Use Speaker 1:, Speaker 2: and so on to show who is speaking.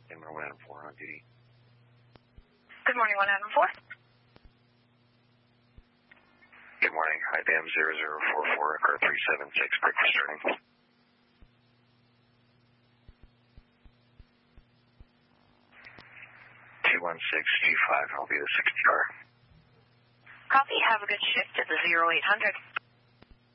Speaker 1: Number 104 on duty.
Speaker 2: Good morning, 104.
Speaker 1: Good morning. IBM 0044, car 376, breakfast starting. 216G5, I'll be the 60 car.
Speaker 2: Copy, have a good shift at the 0800.